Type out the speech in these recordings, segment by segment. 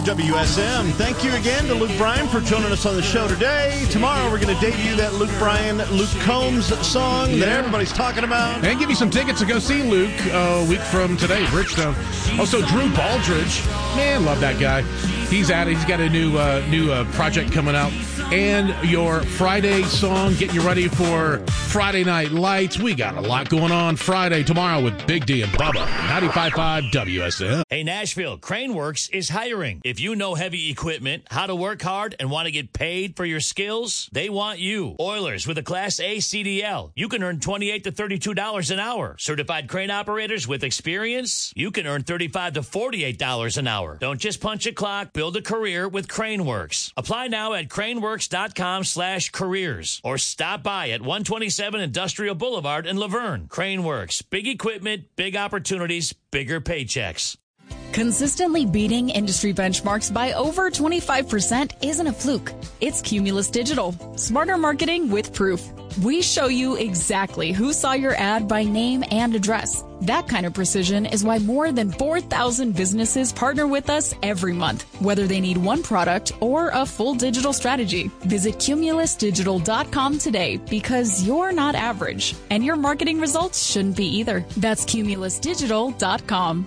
WSM. Thank you again to Luke Bryan for joining us on the show today. Tomorrow we're going to debut that Luke Bryan, Luke Combs song that everybody's talking about. And give you some tickets to go see Luke a week from today, Bridgestone. Also, Drew Baldridge. Man, love that guy. He's at it. He's got a new project coming out. And your Friday song, getting you ready for Friday Night Lights. We got a lot going on Friday, tomorrow with Big D and Bubba. 95.5 WSM. Hey, Nashville, Craneworks is hiring. If you know heavy equipment, how to work hard, and want to get paid for your skills, they want you. Oilers with a Class A CDL. You can earn $28 to $32 an hour. Certified crane operators with experience, you can earn $35 to $48 an hour. Don't just punch a clock, build a career with Craneworks. Apply now at craneworks.com/careers or stop by at 127 Industrial Boulevard in Laverne. Craneworks, big equipment, big opportunities, bigger paychecks. Consistently beating industry benchmarks by over 25% isn't a fluke. It's Cumulus Digital. Smarter marketing with proof. We show you exactly who saw your ad by name and address. That kind of precision is why more than 4,000 businesses partner with us every month, whether they need one product or a full digital strategy. Visit cumulusdigital.com today because you're not average, and your marketing results shouldn't be either. That's cumulusdigital.com.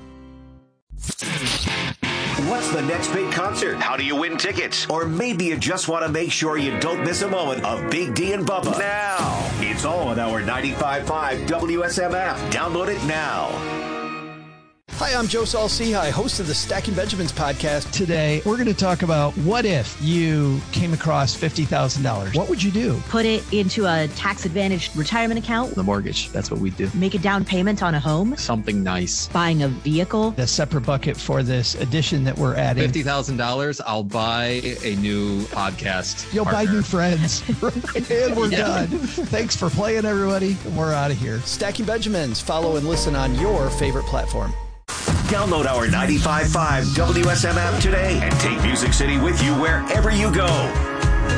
What's the next big concert? How do you win tickets? Or maybe you just want to make sure you don't miss a moment of Big D and Bubba. Now, it's all on our 95.5 WSM app. Download it now. Hi, I'm Joe Saul-Sehy, host of the Stacking Benjamins podcast. Today, we're going to talk about what if you came across $50,000. What would you do? Put it into a tax-advantaged retirement account. The mortgage, that's what we do. Make a down payment on a home. Something nice. Buying a vehicle. A separate bucket for this addition that we're adding. $50,000, I'll buy a new podcast You'll partner. buy new friends. And we're done. Thanks for playing, everybody. We're out of here. Stacking Benjamins. Follow and listen on your favorite platform. Download our 95.5 WSM app today and take Music City with you wherever you go.